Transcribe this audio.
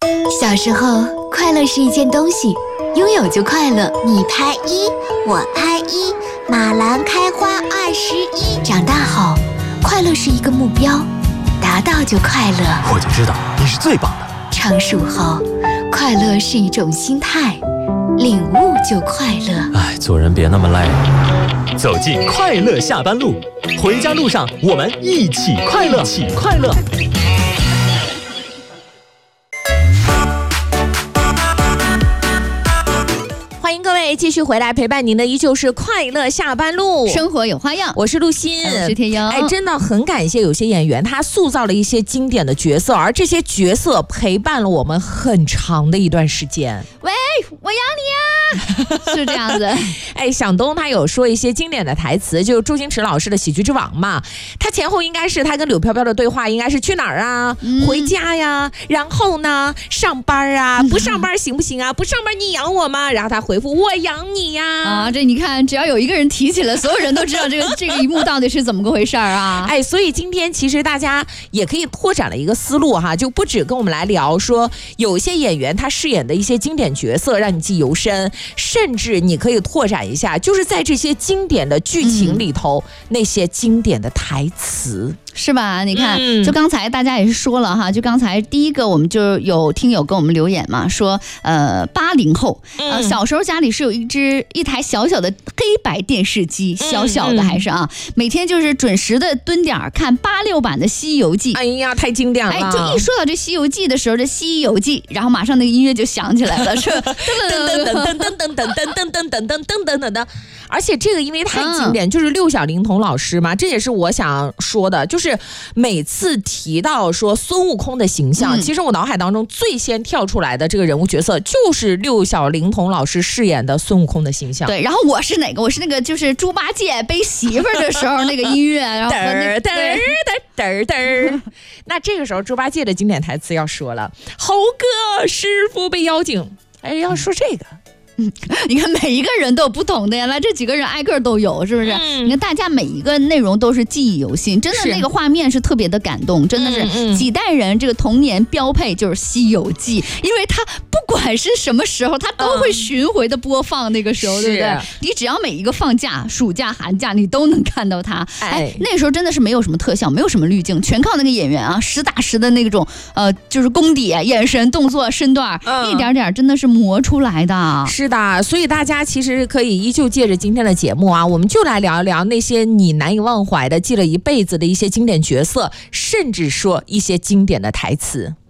小时候，快乐是一件东西，拥有就快乐。 你拍1，我拍1，马兰开花21。 长大后，快乐是一个目标，达到就快乐。 我就知道你是最棒的。 成熟后，快乐是一种心态，领悟就快乐。 哎，做人别那么累。走进快乐下班路，回家路上我们一起快乐，一起快乐。 欢迎各位继续回来陪伴您的依旧是快乐下班路， 生活有花样。 我是陆欣， 我是天佑。 真的很感谢有些演员，他塑造了一些经典的角色，而这些角色陪伴了我们很长的一段时间。 喂，我养你啊，是这样子。 响东他有说一些经典的台词，就是周星驰老师的《喜剧之王》嘛，他前后应该是他跟柳飘飘的对话，应该是去哪儿啊，回家呀，然后呢上班啊，不上班行不行啊？不上班你养我吗？然后他回复我养你呀。 啊，这你看，只要有一个人提起了，所有人都知道这个一幕到底是怎么个回事啊。 所以今天其实大家也可以拓展了一个思路哈，就不止跟我们来聊说有些演员他饰演的一些经典角色让你记忆犹深，甚至你可以拓展一下，就是在这些经典的剧情里头，那些经典的台词。 是吧？你看，就刚才大家也是说了哈，就刚才第一个我们就有听友跟我们留言嘛，说80后，小时候家里是有一台小小的黑白电视机，小小的还是啊，每天就是准时的蹲点看86版的《西游记》。 哎呀，太经典了！ 就一说到这《西游记》的时候，这《西游记》，然后马上那个音乐就响起来了，是噔噔噔噔噔噔噔噔噔噔噔噔噔噔。而且这个因为太经典，就是六小龄童老师嘛，这也是我想说的，就是每次提到说孙悟空的形象，其实我脑海当中最先跳出来的这个人物角色就是六小龄童老师饰演的孙悟空的形象。 对，然后我是哪个？我是那个就是猪八戒背媳妇儿的时候那个音乐，然后嘚嘚嘚嘚嘚。 那这个时候猪八戒的经典台词要说了：“猴哥，师傅被妖精。”要说这个。 你看每一个人都有不同的呀，来这几个人挨个都有，是不是？你看大家每一个内容都是记忆犹新，真的那个画面是特别的感动，真的是几代人这个童年标配就是《西游记》，因为它不管是什么时候，它都会巡回的播放，那个时候，对不对？你只要每一个放假、暑假、寒假，你都能看到它。那时候真的是没有什么特效，没有什么滤镜，全靠那个演员啊，实打实的那种就是功底、眼神、动作、身段，一点点真的是磨出来的。 是的，所以大家其实可以依旧借着今天的节目啊，我们就来聊一聊那些你难以忘怀的、记了一辈子的一些经典角色，甚至说一些经典的台词。